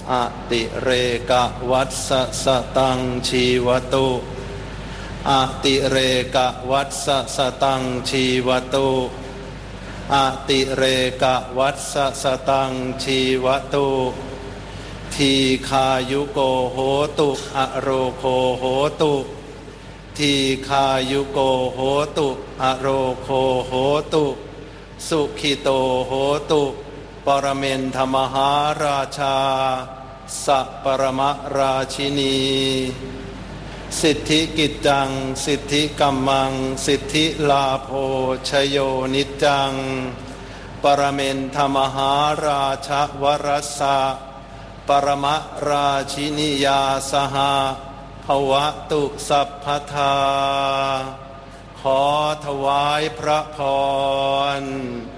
อติเรกวัสสสตังชีวตุอติเรกวัสสสตังชีวตุอติเรกวัสสสตังชีวตุทีคายุโกโหตุอโรโคโหตุทีคายุโกโหตุอโรโคโหตุสุขิโตโหตุปรเมนทมหาราชาสัพปรมราชินีสิทธิกิจจังสิทธิกัมมังสิทธิลาโภชโยนิจจังปรเมนทมหาราชวรัสสะปรมราชินียาสหภวตุสัพพทาขอถวายพระพร